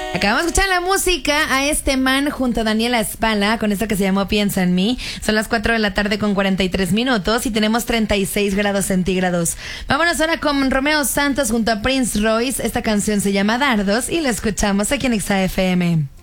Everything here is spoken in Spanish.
Acabamos de escuchar la música a este man junto a Daniela Espala con esto que se llamó Piensa en mí. Son las 4 de la tarde con 43 minutos y tenemos 36 grados centígrados. Vámonos ahora con Romeo Santos junto a Prince Royce. Esta canción se llama Dardos y la escuchamos aquí en XAFM.